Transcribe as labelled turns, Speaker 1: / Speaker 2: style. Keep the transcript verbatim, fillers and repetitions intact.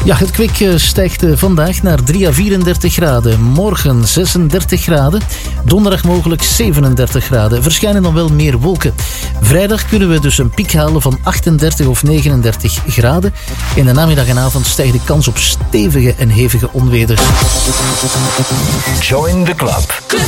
Speaker 1: Ja, het kwik stijgt vandaag naar drie à vierendertig graden. Morgen zesendertig graden. Donderdag mogelijk zevenendertig graden. Verschijnen dan wel meer wolken. Vrijdag kunnen we dus een piek halen van achtendertig of negenendertig graden. In de namiddag en avond stijgt de kans op stevige en hevige onweders.
Speaker 2: Join the club.
Speaker 3: Club